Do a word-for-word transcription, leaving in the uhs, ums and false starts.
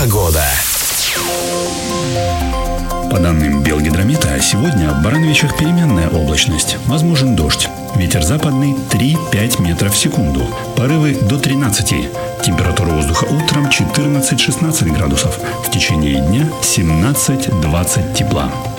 Погода. По данным Белгидромета, сегодня в Барановичах переменная облачность, возможен дождь. Ветер западный три-пять метров в секунду, порывы до тринадцати. Температура воздуха утром четырнадцать-шестнадцать градусов, в течение дня семнадцать-двадцать тепла.